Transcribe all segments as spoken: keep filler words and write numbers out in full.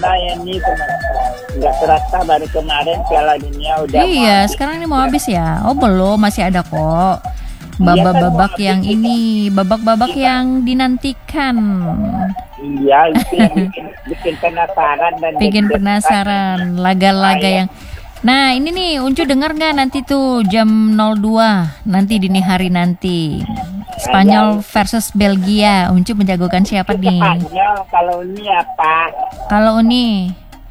Anda ini nggak terasa baru kemarin Piala Dunia udah. Iya, mau sekarang ini mau habis ya. Oh belum, masih ada kok. Babak-babak iya, kan, yang ini, babak-babak iya, yang dinantikan. Iya, itu yang bikin, bikin penasaran dan bikin penasaran laga-laga yang. Nah ini nih Uncu dengar nggak nanti tuh jam nol dua nanti dini hari nanti Spanyol versus Belgia. Uncu menjagokan siapa nih? Spanyol. Kalau Uni apa? Kalau Uni,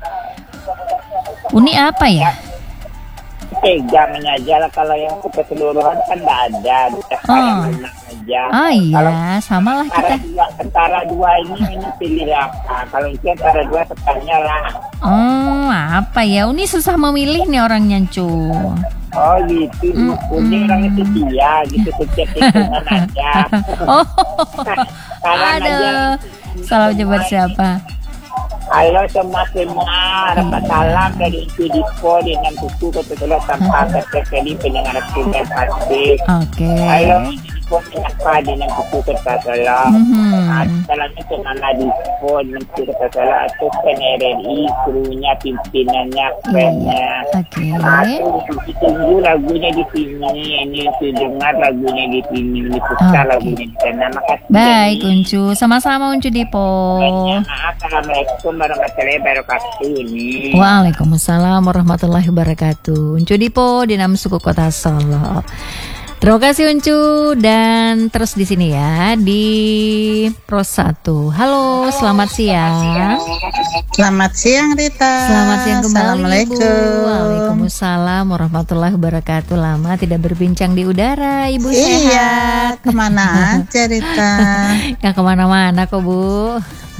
Uni apa ya? Pegang aja lah, kalau yang keseluruhan kan nggak ada. Oh. Aja. Oh iya, kalau samalah kita. Dua, antara dua ini ini pilih apa? Kalau itu antara dua Spanyol lah. Oh apa ya? Uni susah memilih nih orangnya cu. Oh gitu. Mm, Uni mm. orangnya setia gitu, setiap hitungan aja. Oh. Aduh. Salah jawab siapa? Halo semua semua, dapat salam dari Ibu Dipo dengan buku kebetulan tanpa terkait pendengar tugas asik. Oke. Halo Dipo menyapa dengan buku kebetulan. Salamnya ke Nana Dipo dengan buku kebetulan atau P N R I, krunya, pimpinannya, friendnya. Oke. Aku tunggu lagunya di sini, ini dengar lagunya di sini, ini suka lagunya di sana. Makasih. Baik Uncu, sama-sama Uncu Dipo. Assalamualaikum warahmatullahi wabarakatuh. Waalaikumsalam warahmatullahi wabarakatuh. Uncu Dipo di Nam Suku Kota Solo. Terima kasih Uncu, dan terus di sini ya di Pro satu. Halo, selamat siang. Selamat siang Rita. Selamat siang kembali Assalamualaikum. Ibu. Waalaikumsalam warahmatullahi wabarakatuh. Lama tidak berbincang di udara, Ibu iya, sehat? Iya, kemana aja Rita? Gak kemana-mana kok Bu.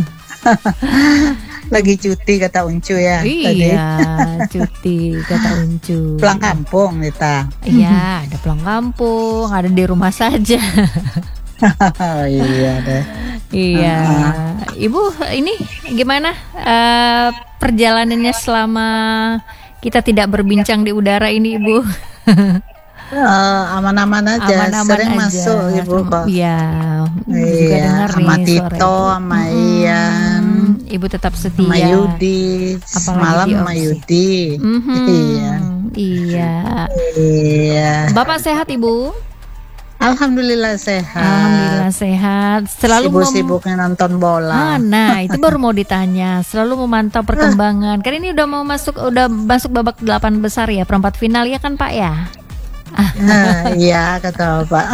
Lagi cuti kata Uncu ya. Iya, cuti kata Uncu. Pulang kampung Rita. Iya, ada pulang kampung, ada di rumah saja. Oh, iya deh. Iya, uh-huh. Ibu ini gimana uh, perjalanannya selama kita tidak berbincang di udara ini Ibu? Uh, aman-aman aja, aman-aman sering aja. Masuk Ibu kok. Iya, juga iya, dengar sama nih Tito, sama Ian, hmm, Ibu tetap setia. Sama Yudi, semalam sama Yudi. Mm-hmm. Iya, iya. Iya. Bapak sehat Ibu? Alhamdulillah sehat. Alhamdulillah sehat. Selalu sibuk-sibuknya mem- nonton bola. Ah, nah itu baru mau ditanya. Selalu memantau perkembangan. Kan ini udah mau masuk, udah masuk babak delapan besar ya, perempat final ya kan Pak ya? Nah, iya kata Bapak.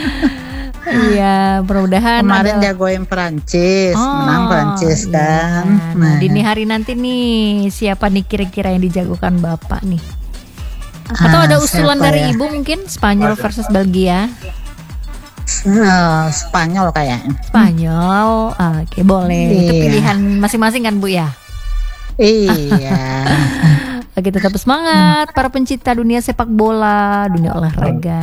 Iya, mudah-mudahan kemarin ada... jagoin Perancis, oh, menang Perancis kan. Iya. Nah, dini hari nanti nih siapa nih kira-kira yang dijagokan Bapak nih? Atau ah, ada usulan dari ya? Ibu mungkin Spanyol versus Belgia? Uh, Spanyol kayaknya. Spanyol, oke okay, boleh. Iya. Itu pilihan masing-masing kan Bu ya? Iya. Oke, tetap semangat para pencinta dunia sepak bola, dunia olahraga.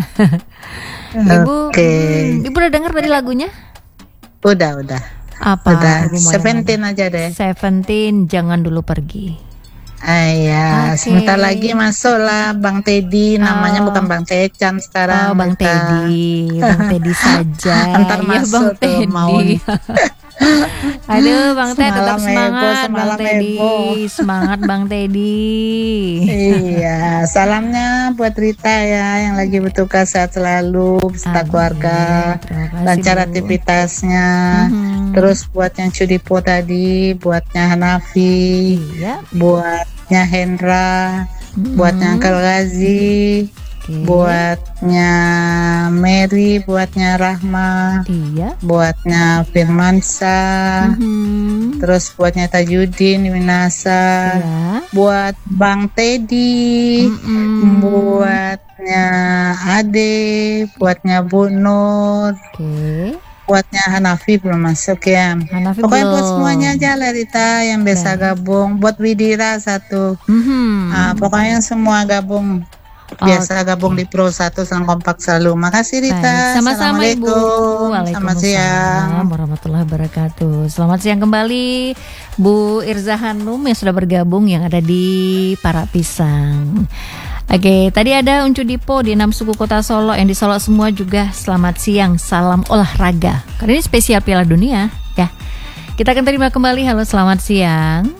Ibu, okay. Ibu udah dengar tadi lagunya? Udah, udah. Apa? Udah. Seventeen aja deh. Seventeen, jangan dulu pergi. Ah, iya, okay. Sebentar lagi masuk lah Bang Teddy, namanya oh. bukan Bang Tecan sekarang. Oh, Bang kita. Teddy, Bang Teddy saja. Antar ya, masuk Bang Teddy. Mau. Aduh, Bang Teddy tetap semangat, Ebo, Bang Teddy, semangat Bang Teddy. Iya, salamnya buat Rita ya, yang lagi bertugas sehat selalu, beserta keluarga, lancar aktivitasnya. Mm-hmm. Terus buat yang Cudipo tadi, buatnya Hanafi, iya. buatnya Hendra, mm-hmm. buatnya Uncle Gazi. Okay. Buatnya Mary, buatnya Rahma, iya. buatnya Firmansa, mm-hmm. terus buatnya Tajudin, Winasa, iya. buat Bang Teddy, mm-hmm. buatnya Ade, buatnya Bu Nur, okay. buatnya Hanafi belum masuk ya. Hanafi pokoknya belum. Buat semuanya aja lah Rita yang biasa nah. gabung, buat Widira satu, mm-hmm. nah, pokoknya semua gabung. Biasa okay. gabung di Pro satu sang kompak selalu. Makasih Rita. Baik. Sama-sama Ibu. Selamat siang warahmatullahi wabarakatuh. Selamat siang kembali Bu Irza Hanum yang sudah bergabung yang ada di Para Pisang. Oke, tadi ada Uncu Dipo di enam suku kota Solo, yang di Solo semua juga selamat siang, salam olahraga. Karena ini spesial Piala Dunia ya. Kita akan terima kembali. Halo, selamat siang.